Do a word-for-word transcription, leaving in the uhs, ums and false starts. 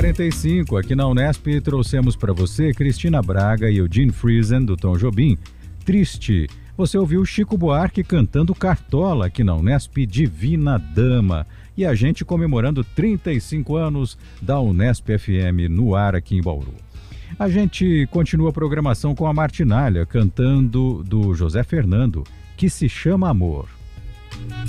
quarenta e cinco, aqui na Unesp trouxemos para você Cristina Braga e Eugene Friesen, do Tom Jobim. Triste. Você ouviu Chico Buarque cantando Cartola aqui na Unesp, Divina Dama. E a gente comemorando trinta e cinco anos da Unesp F M no ar aqui em Bauru. A gente continua a programação com a Martinalha cantando do José Fernando, Que Se Chama Amor.